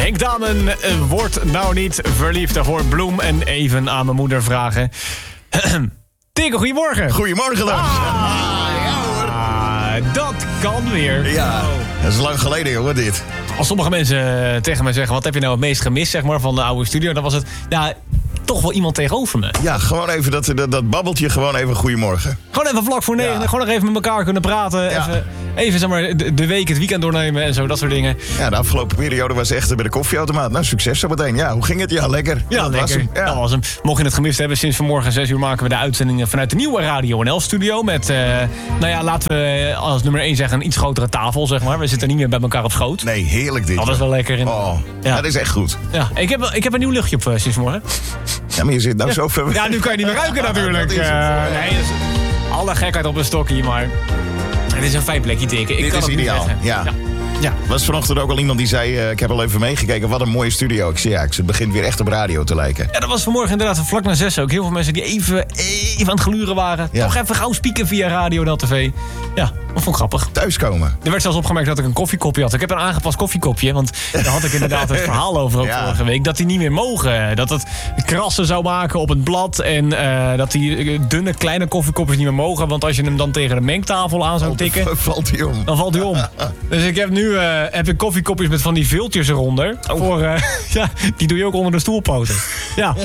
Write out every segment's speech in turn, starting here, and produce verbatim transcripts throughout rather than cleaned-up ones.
Henk Damen uh, wordt nou niet verliefd voor Bloem. En even aan mijn moeder vragen. Tinker, goedemorgen. Goedemorgen, Lars. Ah, ja hoor. Dat kan weer. Ja, dat is lang geleden, hoor, dit. Als sommige mensen tegen mij zeggen, wat heb je nou het meest gemist, zeg maar, van de oude studio, dan was het, nou, toch wel iemand tegenover me. Ja, gewoon even dat, dat, dat babbeltje, gewoon even goedemorgen. Gewoon even vlak voor negen, ja. Gewoon nog even met elkaar kunnen praten. Ja. Even, even zeg maar, de, de week, het weekend doornemen en zo, dat soort dingen. Ja, de afgelopen periode was echt bij de koffieautomaat. Nou, succes zo meteen. Ja, hoe ging het? Ja, lekker. Ja, dat lekker. Was hem. Ja. Dat was hem. Mocht je het gemist hebben, sinds vanmorgen zes uur maken we de uitzendingen vanuit de nieuwe Radio N L-studio. Met, uh, nou ja, laten we als nummer één zeggen, een iets grotere tafel, zeg maar. We zitten niet meer bij elkaar op schoot. Nee, heerlijk dit. Dat is wel lekker. In... Oh, ja. Dat is echt goed. Ja, ik heb, ik heb een nieuw luchtje op uh, sinds vanmorgen. Ja, maar je zit nou ja. zo ver... Ja, nu kan je niet meer ruiken natuurlijk. Uh, nee, dus alle gekheid op een stokje, maar het is een fijn plekje teken. Dit is ideaal, ja. ja. Ja. Er was vanochtend ook al iemand die zei, uh, ik heb al even meegekeken, wat een mooie studio. Ik zei, ja, het begint weer echt op radio te lijken. Ja, dat was vanmorgen inderdaad vlak na zes ook. Heel veel mensen die even, even aan het gluren waren. Ja. Toch even gauw spieken via Radio N L T V. Ja, dat vond ik grappig. Thuiskomen. Er werd zelfs opgemerkt dat ik een koffiekopje had. Ik heb een aangepast koffiekopje, want daar had ik inderdaad het verhaal over ook ja. vorige week. Dat die niet meer mogen. Dat het krassen zou maken op het blad. En uh, dat die dunne, kleine koffiekopjes niet meer mogen. Want als je hem dan tegen de mengtafel aan zou oh, tikken, valt hij om. Dan valt hij om. Dus ik heb nu uh, heb ik koffiekopjes met van die viltjes eronder. Oh. Voor, uh, ja, die doe je ook onder de stoelpoten. Ja,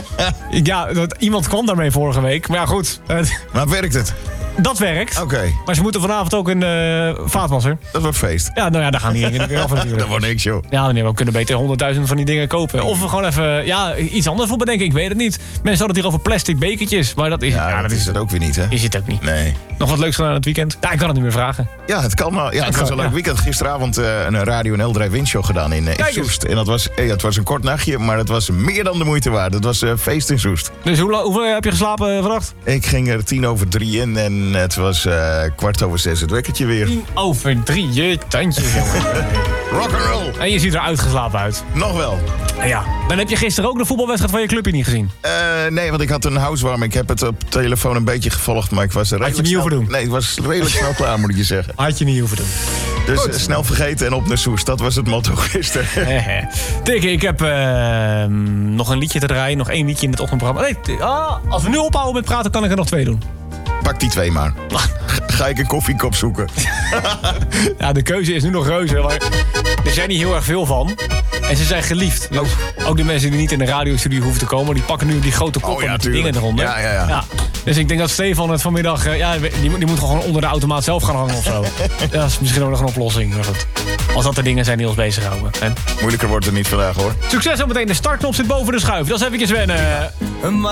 ja dat, iemand kwam daarmee vorige week. Maar ja, goed. Uh, maar werkt het? Dat werkt. Oké. Okay. Maar ze moeten vanavond ook een uh, vaatwasser. Dat wordt feest. Ja, nou ja, daar gaan die dingen weer af natuurlijk. Dat wordt niks, joh. Ja, nee, we kunnen beter honderdduizend van die dingen kopen. Of we gewoon even ja, iets anders voor bedenken. Ik weet het niet. Mensen hadden het hier over plastic bekertjes. Maar dat is, ja, ja, dat, dat is is het ook weer niet, hè? Is het ook niet. Nee. Nog wat leuks gedaan aan het weekend? Ja, ik kan het niet meer vragen. Ja, het kan wel. Ja, het, het was een leuk ja. weekend. Gisteravond uh, een Radio N L Drive-In show gedaan in, uh, in Soest. En dat was, ja, het was een kort nachtje, maar het was meer dan de moeite waard. Het was uh, feest in Soest. Dus hoe, hoeveel heb je geslapen vannacht? Ik ging er tien over drie in en het was uh, kwart over zes het wekkertje weer. Tien over drie, je tandje, jongen. Rock'n'roll. En je ziet er uitgeslapen uit. Nog wel. Ja. Dan heb je gisteren ook de voetbalwedstrijd van je clubje niet gezien? Uh, nee, want ik had een housewarming. Ik heb het op telefoon een beetje gevolgd, maar ik was er redelijk Had je niet snel... hoeven doen? Nee, ik was redelijk snel klaar, moet ik je zeggen. Had je niet hoeven doen. Dus uh, snel vergeten en op naar Soest. Dat was het motto gisteren. Tikke, ik heb uh, nog een liedje te draaien. Nog één liedje in het ochtendprogramma. Nee, ah, als we nu ophouden met praten, kan ik er nog twee doen. Pak die twee maar. Ga ik een koffiekop zoeken. Ja, de keuze is nu nog reuze. Maar er zijn niet heel erg veel van. En ze zijn geliefd. Dus oh. Ook de mensen die niet in de radiostudio hoeven te komen, die pakken nu die grote koppen oh, ja, met die dingen eronder. Ja, ja, ja. Ja. Dus ik denk dat Stefan het vanmiddag... Uh, ja, die, die moet gewoon onder de automaat zelf gaan hangen of zo. Dat is misschien ook nog een oplossing. Maar goed. Als dat de dingen zijn die ons bezighouden. Hè? Moeilijker wordt het niet vandaag, hoor. Succes zometeen. De startknop zit boven de schuif. Dat is eventjes wennen.